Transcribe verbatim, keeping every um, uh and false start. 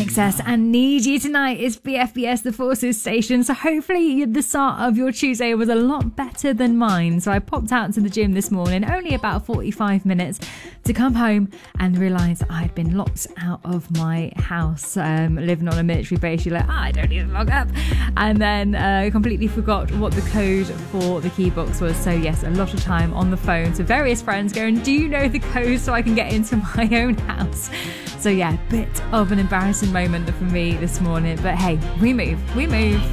Access and Need You Tonight is B F B S The Forces station. So hopefully the start of your Tuesday was a lot better than mine. So I popped out to the gym this morning, only about forty-five minutes, to come home and realise I'd been locked out of my house, um, living on a military base. You're like, ah, I don't need to log up. And then uh, completely forgot what the code for the key box was. So yes, a lot of time on the phone to various friends going, do you know the code so I can get into my own house? So yeah, bit of an embarrassing moment for me this morning. But hey, we move, we move.